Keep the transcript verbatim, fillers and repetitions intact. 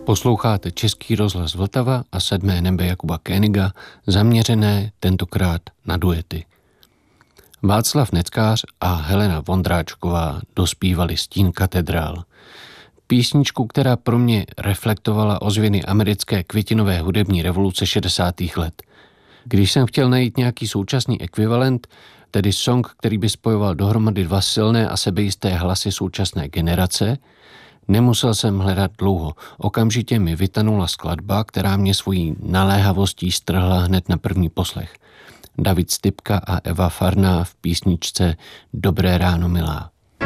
Posloucháte Český rozhlas Vltava a Sedmé nebe Jakuba Koeniga, zaměřené tentokrát na duety. Václav Neckář a Helena Vondráčková dospívali Stín katedrál. Písničku, která pro mě reflektovala ozvěny americké květinové hudební revoluce šedesátých let. Když jsem chtěl najít nějaký současný ekvivalent, tedy song, který by spojoval dohromady dva silné a sebejisté hlasy současné generace, nemusel jsem hledat dlouho. Okamžitě mi vytanula skladba, která mě svojí naléhavostí strhla hned na první poslech. David Stypka a Eva Farná v písničce Dobré ráno, milá.